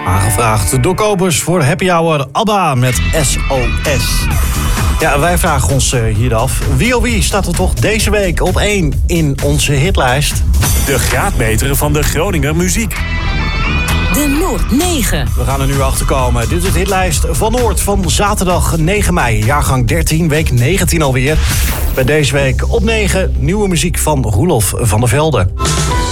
Aangevraagd door kopers voor Happy Hour ABBA met SOS. Ja, wij vragen ons hier af. Wie staat er toch deze week op 1 in onze hitlijst? De graadmeter van de Groninger muziek. De Noord 9. We gaan er nu achter komen. Dit is de hitlijst van Noord van zaterdag 9 mei. Jaargang 13, week 19 alweer. Bij deze week op 9 nieuwe muziek van Roelof van der Velde.